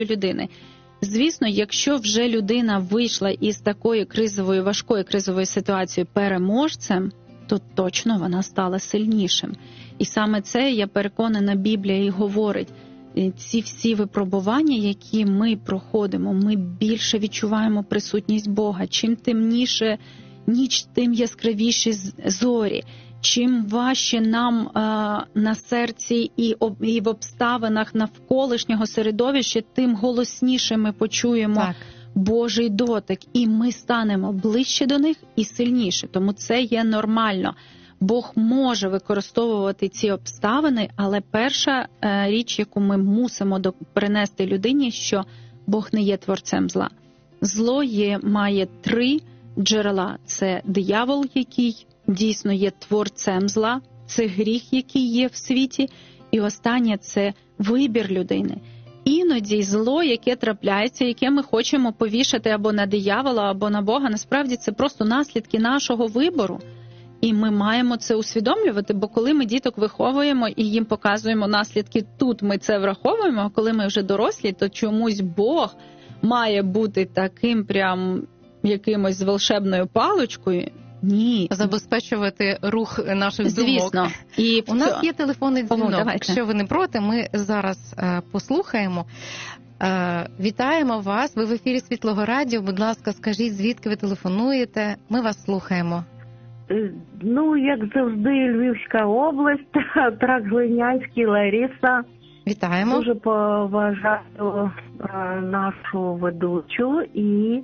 людини. Звісно, якщо вже людина вийшла із такої кризової, важкої кризової ситуації переможцем, то точно вона стала сильнішим. І саме це, я переконана, Біблія і говорить. Ці всі випробування, які ми проходимо, ми більше відчуваємо присутність Бога. Чим темніше ніч, тим яскравіші зорі. Чим важче нам на серці і в обставинах навколишнього середовища, тим голосніше ми почуємо Божий дотик. І ми станемо ближче до них і сильніше. Тому це є нормально. Бог може використовувати ці обставини, але перша річ, яку ми мусимо принести людині, що Бог не є творцем зла. Зло має 3 джерела. Це диявол, який дійсно є творцем зла, це гріх, який є в світі, і останнє – це вибір людини. Іноді зло, яке трапляється, яке ми хочемо повішати або на диявола, або на Бога, насправді це просто наслідки нашого вибору. І ми маємо це усвідомлювати, бо коли ми діток виховуємо і їм показуємо наслідки, тут ми це враховуємо, а коли ми вже дорослі, то чомусь Бог має бути таким прям якимось з волшебною паличкою. Ні. Забезпечувати рух наших думок. Звісно. І у нас є телефонний дзвінок. Давайте. Якщо ви не проти, ми зараз послухаємо. Вітаємо вас. Ви в ефірі Світлого Радіо. Будь ласка, скажіть, звідки ви телефонуєте? Ми вас слухаємо. Ну, як завжди, Львівська область, Трак Глинянський, Лариса. Вітаємо. Дуже поважаю нашу ведучу і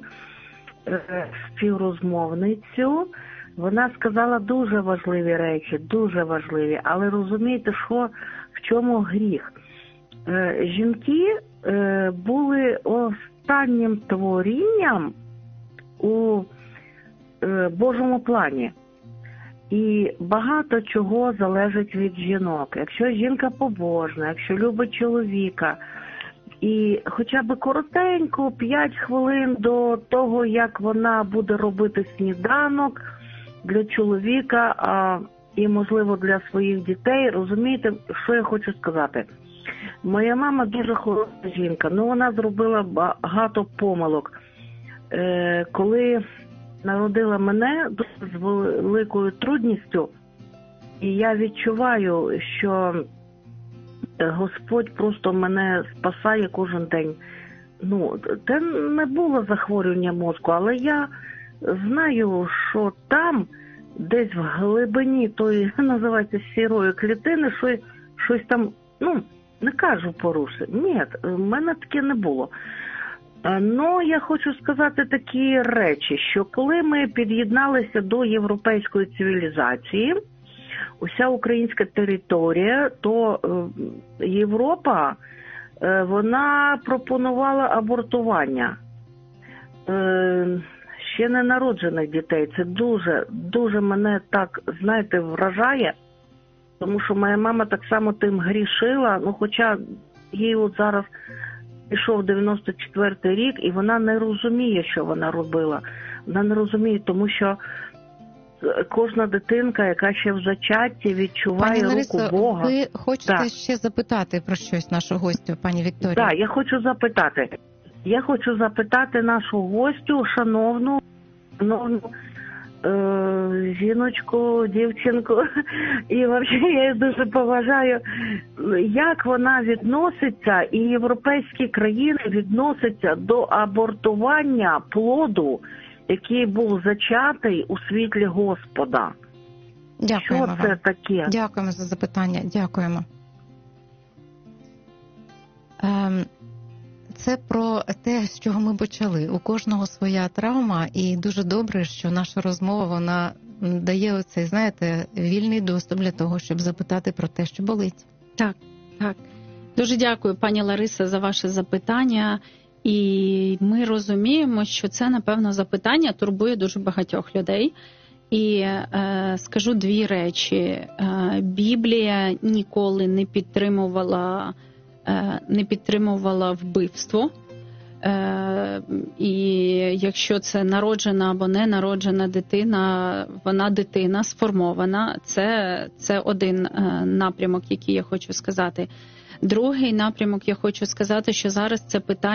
співрозмовницю. Вона сказала дуже важливі речі, дуже важливі. Але розумієте, що в чому гріх? Жінки були останнім творінням у Божому плані. І багато чого залежить від жінок. Якщо жінка побожна, якщо любить чоловіка, і хоча б коротенько, 5 хвилин до того, як вона буде робити сніданок для чоловіка і, можливо, для своїх дітей, розумієте, що я хочу сказати? Моя мама дуже хороша жінка, але вона зробила багато помилок. Коли народила мене з великою трудністю, і я відчуваю, що Господь просто мене спасає кожен день. Ну, це не було захворювання мозку, але я знаю, що там, десь в глибині тої, називається, сірої клітини, щось там, ну, не кажу порушення. Ні, в мене таке не було. Ну, я хочу сказати такі речі, що коли ми під'єдналися до європейської цивілізації, уся українська територія, то Європа, вона пропонувала абортування ще ненароджених дітей. Це дуже, дуже мене так, знаєте, вражає, тому що моя мама так само тим грішила, ну, хоча їй от зараз пішов 94-й рік, і вона не розуміє, що вона робила. Вона не розуміє, тому що кожна дитинка, яка ще в зачатті, відчуває пані руку Ларисо, Бога. Ви хочете ще запитати про щось нашу гостю, пані Вікторію? Так, я хочу запитати. Я хочу запитати нашу гостю, шановну жіночку, дівчинку, і взагалі я її дуже поважаю, як вона відноситься, і європейські країни відносяться до абортування плоду, який був зачатий у світлі Господа. Дякуємо Що це вам. таке? Дякуємо за запитання. Дякуємо. Це про те, з чого ми почали. У кожного своя травма, і дуже добре, що наша розмова, вона дає оцей, знаєте, вільний доступ для того, щоб запитати про те, що болить. Так, так. Дуже дякую, пані Лариса, за ваше запитання. І ми розуміємо, що це, напевно, запитання турбує дуже багатьох людей. І скажу 2 речі. Біблія ніколи не підтримувала вбивство. І якщо це народжена або не народжена дитина, вона дитина сформована. Це один напрямок, який я хочу сказати. Другий напрямок, я хочу сказати, що зараз це питання